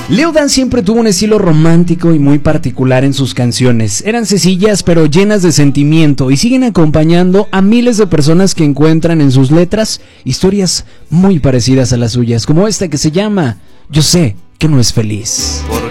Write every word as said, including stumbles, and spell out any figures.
Leo Dan siempre tuvo un estilo romántico y muy particular en sus canciones. Eran sencillas pero llenas de sentimiento y siguen acompañando a miles de personas que encuentran en sus letras historias muy parecidas a las suyas, como esta que se llama Yo sé que no es feliz.